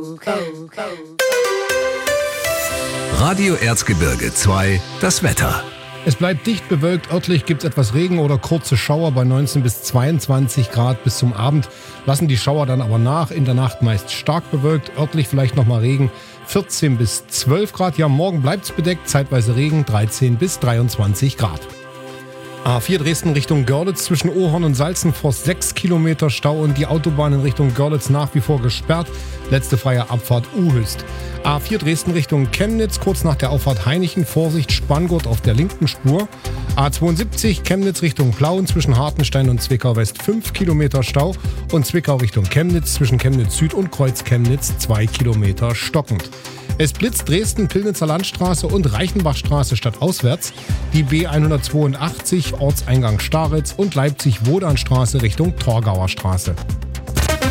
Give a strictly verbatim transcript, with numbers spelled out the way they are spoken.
Radio Erzgebirge zwei, das Wetter. Es bleibt dicht bewölkt, örtlich gibt es etwas Regen oder kurze Schauer bei neunzehn bis zweiundzwanzig Grad. Bis zum Abend lassen die Schauer dann aber nach, in der Nacht meist stark bewölkt, örtlich vielleicht nochmal Regen, vierzehn bis zwölf Grad. Ja, morgen bleibt es bedeckt, zeitweise Regen, dreizehn bis dreiundzwanzig Grad. A vier Dresden Richtung Görlitz zwischen Ohorn und Salzenforst sechs Kilometer Stau und die Autobahn in Richtung Görlitz nach wie vor gesperrt. Letzte freie Abfahrt Uhüst. A vier Dresden Richtung Chemnitz kurz nach der Auffahrt Hainichen. Vorsicht Spanngurt auf der linken Spur. A zweiundsiebzig Chemnitz Richtung Plauen zwischen Hartenstein und Zwickau West fünf Kilometer Stau. Und Zwickau Richtung Chemnitz zwischen Chemnitz Süd und Kreuz Chemnitz zwei Kilometer stockend. Es blitzt Dresden, Pillnitzer Landstraße und Reichenbachstraße stadtauswärts, die B hundertzweiundachtzig, Ortseingang Staritz und Leipzig-Wodanstraße Richtung Torgauer Straße.